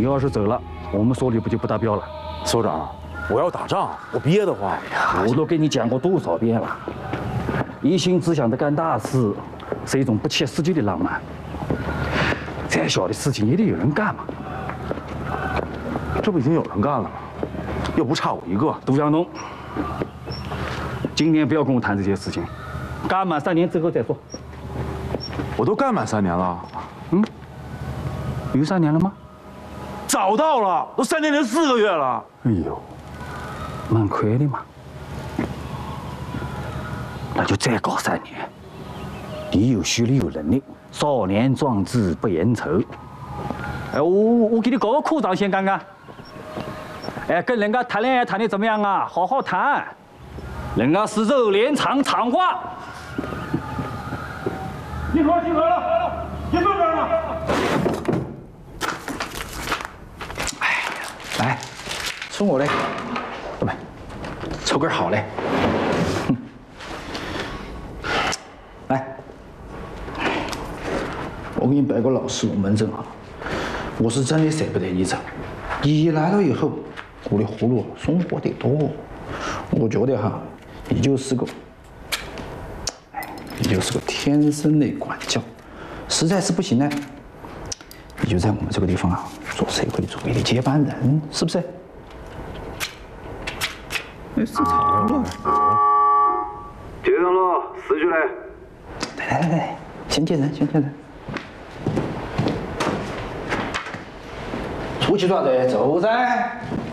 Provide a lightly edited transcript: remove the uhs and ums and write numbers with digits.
要是走了，我们所里不就不达标了？ 首长，我要打仗，我憋得慌。 我都跟你讲过多少遍了，一心只想着干大事，是一种不切实际的浪漫。再小的事情也得有人干嘛。 这不已经有人干了吗？又不差我一个。 杜江东，今年不要跟我谈这些事情，干满3年之后再说。 我都干满3年了。 有3年了吗？ 早到了，都3年零4个月了。 哎呦，蛮快的嘛。那就再搞3年。你有虚力有能力，少年壮志不言愁。哎，我给你搞个科长先干干。哎，跟人家谈恋爱谈的怎么样啊？好好谈，人家是肉连场场话。集合集合了，集合上了。哎呀，来，送我嘞，不，抽根好嘞。来，我给你摆个老实龙门阵啊，我是真的舍不得你走。你来了以后，我的葫芦松活得多。我觉得哈，你就是个天生的管教。实在是不行呢，你就在我们这个地方啊，做社会主义的接班人，是不是？是吵了。 接上了，4句嘞。 来，先见人，先见人。出去抓的，走噻。